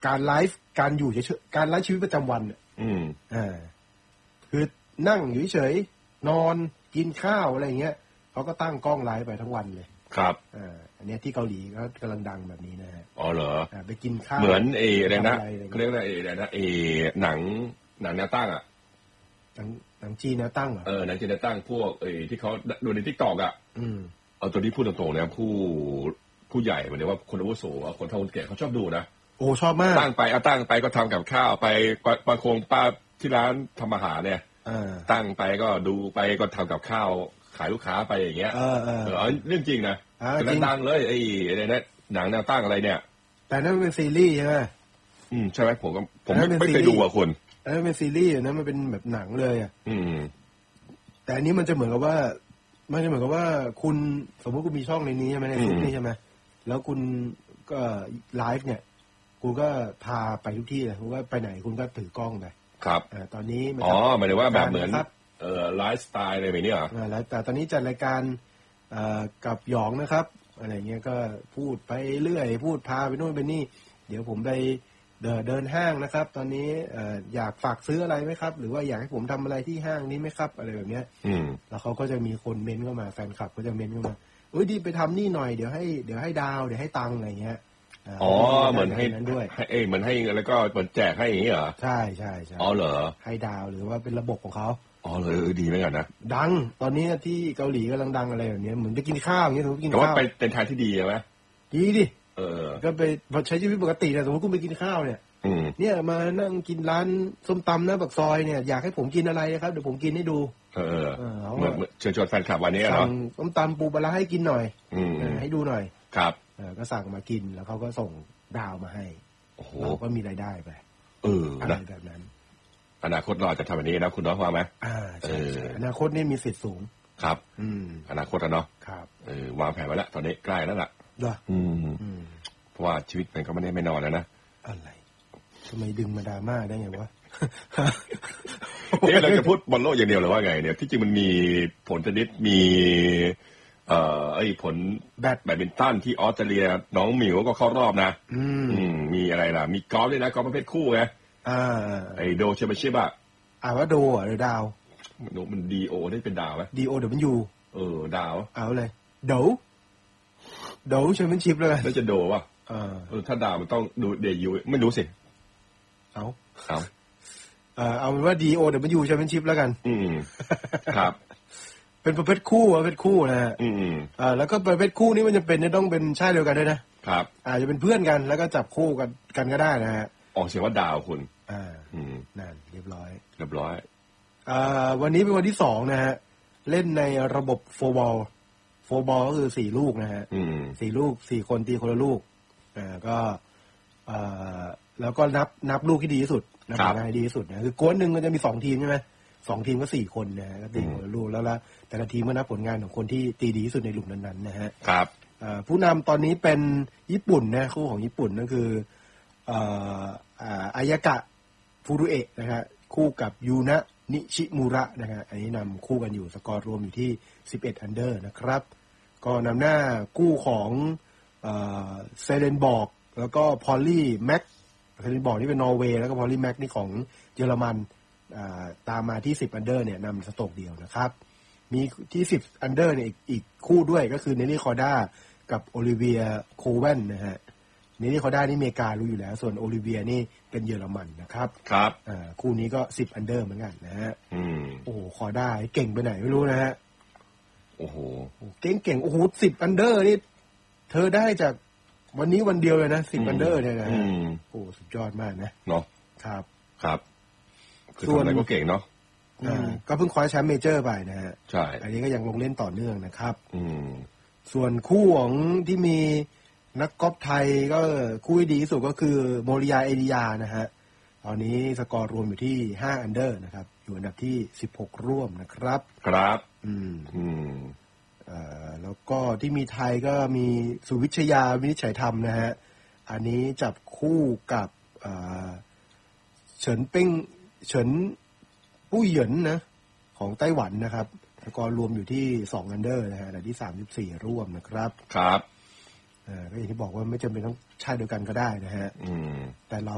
การไลฟ์การอยู่เฉยๆการไลฟ์ชีวิตประจำวันคือนั่งอยู่เฉยๆนอนกินข้าวอะไรเงี้ยเขาก็ตั้งกล้องไลฟ์ไปทั้งวันเลยครับอันนี้ที่เกาหลีก็กำลังดังแบบนี้นะฮะอ๋อเหรอไปกินข้าวเหมือนอะไรนะเขาเรียกว่าอะไรนะหนังแนวตั้งหนังจีนแนวตั้งหนังจีนแนวตั้งพวกที่เขาดูใน TikTok เอาตัวนี้พูดตรงๆนะผู้ใหญ่หมายถึงว่าคนอาวุโสคนเฒ่าคนแก่เขาชอบดูนะโอ้ชอบมากตั้งไปก็ทำกับข้าวไปบางคนป้าที่ร้านทำอาหารเนี่ยตั้งไปก็ดูไปก็ทำกับข้าวขายลูกค้าไปอย่างเงี้ยเรื่องจริงนะแต่ดังเลยอะไรนะหนังแนวตั้งอะไรเนี่ยแต่นั่นเป็นซีรีส์ใช่ไหมใช่ไหมผมไม่เคยดูคุณนั่นเป็นซีรีส์นะมันเป็นแบบหนังเลยแต่อันนี้มันจะเหมือนกับว่าคุณสมมติคุณมีช่องในนี้ใช่ไหมในซุปนี่ใช่ไหมแล้วคุณก็ไลฟ์เนี่ยคุณก็พาไปทุกที่เลยคุณก็ไปไหนคุณก็ถือกล้องไปครับตอนนี้หมายถึงว่าแบบเหมือนไลฟ์สไตล์อะไรแบบนี้เหรอแล้วแต่ตอนนี้จัดรายการกับหยองนะครับอะไรเงี้ยก็พูดไปเรื่อยพูดพาไปโน่นไปนี่เดี๋ยวผมไปเดินห้างนะครับตอนนี้อยากฝากซื้ออะไรไหมครับหรือว่าอยากให้ผมทำอะไรที่ห้างนี้ไหมครับอะไรแบบเนี้ยแล้วเขาก็จะมีคนเม้นเข้ามาแฟนคลับก็จะเม้นเข้ามาดีไปทำนี่หน่อยเดี๋ยวให้ดาวเดี๋ยวให้ตังค์อะไรเงี้ยเหมือนให้นั้นด้วยเหมือนให้แล้วก็เหมือนแจกให้อย่างนี้เหรอใช่อ๋อเหรอให้ดาวหรือว่าเป็นระบบของเขาเลยดีเหมือนกันนะดังตอนนี้ที่เกาหลีกำลังดังอะไรแบบนี้เหมือนไปกินข้าวอย่างเงี้ยสมมติกินข้าวแต่ว่าไปเป็นทางที่ดีใช่ไหมดีดิก็ไปใช้ชีวิตปกตินะสมมติคุณไปกินข้าวเนี่ยเนี่ยมานั่งกินร้านส้มตำนะปากซอยเนี่ยอยากให้ผมกินอะไรครับเดี๋ยวผมกินให้ดูเหมือนเชิญชวนแฟนคลับวันนี้เหรอส้มตำปูปลาร้าให้กินหน่อยให้ดูหน่อยครับก็สั่งมากินแล้วเขาก็ส่งดาวมาให้เราก็มีรายได้ไปอะไรแบบนั้นอนาคตเราอาจจะทำแบบนี้นะคุณน้องว่าไหมใช่อนาคตนี่มีสิทธิ์สูงครับอนาคตเนาะครับวางแผนไว้แล้วตอนนี้ใกล้แล้วล่ะเพราะว่าชีวิตมันก็ไม่นอนแล้วนะอะไรทำไมดึงมาดราม่าได้ไงวะเราจะพูดบอลโลกอย่างเดียวหรือว่าไงเนี่ยที่จริงมันมีผลชนิดมีผลแบดมินตันที่ออสเตรเลียน้องหมิวก็เข้ารอบนะมีอะไรล่ะมีกอล์ฟด้วยนะกอล์ฟประเภทคู่ไงโดแชมเปี้ยนชิพว่าโดหรือดาวมันดีโอได้เป็นดาวไหม DOW ดาวเอาเลยโดแชมเปี้ยนชิพเลยแล้วจะโดวะถ้าดาวมันต้องดูเดยูไม่รู้สิเอาเป็นว่า DOW แชมเปี้ยนชิพแล้วกันครับเป็นประเภทคู่นะฮะแล้วก็ประเภทคู่นี้มันจะเป็นต้องเป็นชาติเดียวกันด้วยนะครับอาจจะเป็นเพื่อนกันแล้วก็จับคู่กันก็ได้นะฮะเสียงว่าดาวคุณนั่นเรียบร้อยวันนี้เป็นวันที่2นะฮะเล่นในระบบโฟร์บอลก็คือ4ลูกนะฮะ4ลูก4คนตีคนละลูกก็แล้วก็นับลูกที่ดีที่สุดนับผลงานให้ดีที่สุดนะคือกวนหนึ่งมันจะมี2ทีมใช่ไหม2ทีมก็4คนนะฮะก็ตีคนละลูกแล้วแต่ละทีมก็นับผลงานของคนที่ตีดีที่สุดในลูกนั้นๆนะฮะครับผู้นำตอนนี้เป็นญี่ปุ่นนะคู่ของญี่ปุ่นนั่นคืออายากะฟูรุเอะนะฮะคู่กับยูนะนิชิมุระนะฮะอันนี้นำคู่กันอยู่สกอร์รวมอยู่ที่11อันเดอร์นะครับก็นำหน้าคู่ของเซเลนบอกแล้วก็พอลลี่แม็กเซเลนบอกนี่เป็นนอร์เวย์แล้วก็พอลลี่แม็กนี่ของเยอรมันตามมาที่10อันเดอร์เนี่ยนำสโตรกเดียวนะครับมีที่10อันเดอร์เนี่ยอีกคู่ด้วยก็คือเนลลี่คอร์ด้ากับโอลิเวียโคเวนนะฮะเนลลี่คอร์ด้านี่อเมริการู้อยู่แล้วส่วนโอลิเวียนี่เป็นเยอรมันนะครับครับคู่นี้ก็10อันเดอร์เหมือนกันนะฮะโอ้โหคอร์ด้าเก่งไปไหนไม่รู้นะฮะโอ้โหเก่งโอ้โห10อันเดอร์นี่เธอได้จากวันนี้วันเดียวเลยนะ10อันเดอร์เนี่ยนะฮะโอ้สุดยอดมากนะเนาะครับส่วนอะไรก็เก่งเนาะก็เพิ่งคว้าแชมป์เมเจอร์ไปนะฮะใช่อันนี้ก็ยังลงเล่นต่อเนื่องนะครับส่วนคู่ของที่มีนักกอล์ฟไทยก็คู่ที่ดีที่สุดก็คือโมริยาเอดิยานะฮะตอนนี้สกอร์รวมอยู่ที่5อันเดอร์นะครับอยู่อันดับที่16ร่วมนะครับครับแล้วก็ที่มีไทยก็มีสุวิชยาวินิจฉัยธรรมนะฮะอันนี้จับคู่กับเฉินปู้เหยินนะของไต้หวันนะครับสกอร์รวมอยู่ที่2อันเดอร์นะฮะอันดับที่34ร่วมนะครับครับก็อย่างที่บอกว่าไม่จำเป็นต้องชาติเดียวกันก็ได้นะฮะแต่เรา